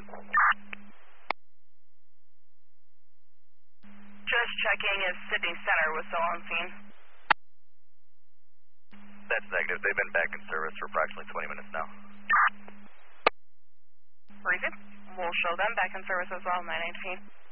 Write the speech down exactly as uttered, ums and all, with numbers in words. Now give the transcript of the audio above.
Just checking if Sydney Center was still on scene. That's negative. They've been back in service for approximately twenty minutes now. Received. We'll show them back in service as well, nine eighteen.